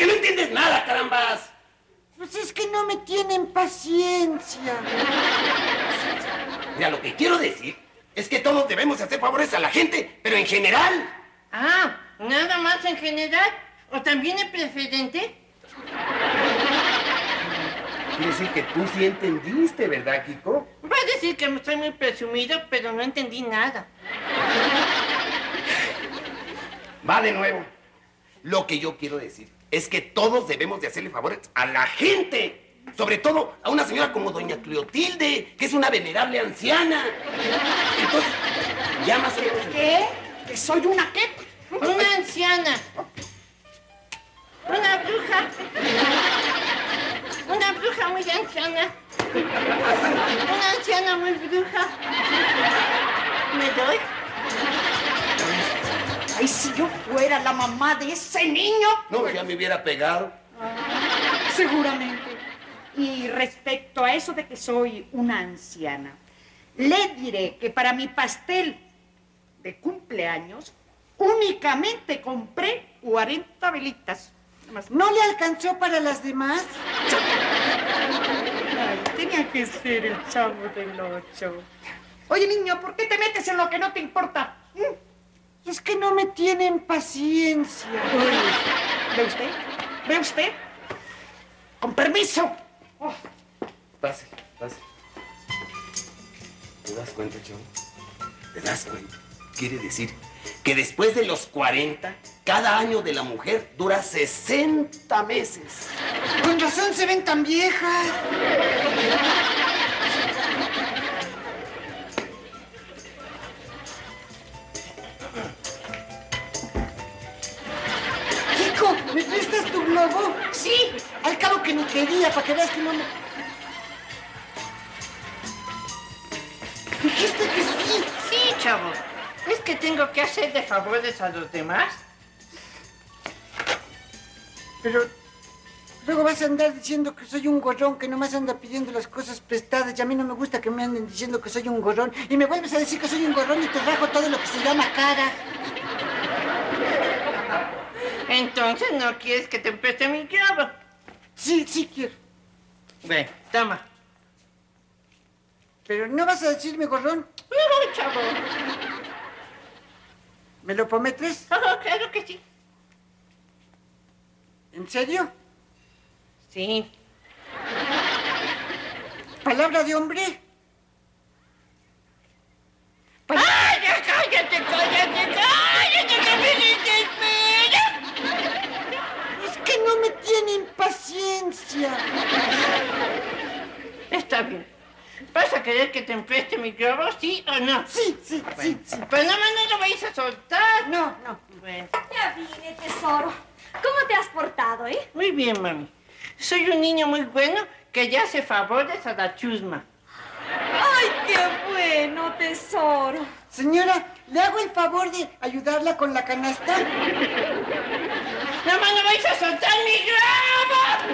Porque no entiendes nada, carambas. Pues es que no me tienen paciencia. Mira, lo que quiero decir es que todos debemos hacer favores a la gente, pero en general. Ah, ¿nada más en general? ¿O también en preferente? Quiere decir que tú sí entendiste, ¿verdad, Kiko? Va a decir que estoy muy presumido, pero no entendí nada. Va de nuevo. Lo que yo quiero decir es que todos debemos de hacerle favores a la gente. Sobre todo a una señora como doña Cleotilde, que es una venerable anciana. Entonces, ya más o menos... ¿Qué? ¿Que soy una qué? Una anciana. Una bruja. Una bruja muy anciana. Una anciana muy bruja. ¿Me doy? Ay, si yo fuera la mamá de ese niño. No, ya me hubiera pegado. Seguramente. Y respecto a eso de que soy una anciana, le diré que para mi pastel de cumpleaños únicamente compré 40 velitas. ¿No le alcanzó para las demás? Ay, tenía que ser el Chavo del Ocho. Oye, niño, ¿por qué te metes en lo que no te importa? Es que no me tienen paciencia. Uy, ¿ve usted? ¿Ve usted? Con permiso. Oh. Pase, pase. ¿Te das cuenta, Chavo? ¿Te das cuenta? Quiere decir que después de los 40, cada año de la mujer dura 60 meses. Con razón se ven tan viejas. Kiko, ¿me prestas tu globo? Sí. Al cabo que ni quería, para que veas que no me... Dijiste que sí. Sí, chavo. ¿Es que tengo que hacer de favores a los demás? Pero luego vas a andar diciendo que soy un gorrón, que nomás anda pidiendo las cosas prestadas, y a mí no me gusta que me anden diciendo que soy un gorrón, y me vuelves a decir que soy un gorrón y te rajo todo lo que se llama cara. Entonces, ¿no quieres que te preste mi globo? Sí, sí quiero. Ven, toma. Pero no vas a decirme gorrón. No, chavo. ¿Me lo prometes? Oh, claro que sí. ¿En serio? Sí. ¿Palabra de hombre? ¡Ay, ya cállate, cállate, cállate! ¡Que me desespera! Es que no me tienen paciencia. Está bien. ¿Vas a querer que te empreste mi globo, sí o no? Sí, sí, Bueno, sí, sí. pero no lo vais a soltar. No, no. Bueno. Ya vine, tesoro. ¿Cómo te has portado, Muy bien, mami. Soy un niño muy bueno que ya hace favores a la chusma. ¡Ay, qué bueno, tesoro! Señora, ¿le hago el favor de ayudarla con la canasta? ¡No, no vais a soltar mi globo!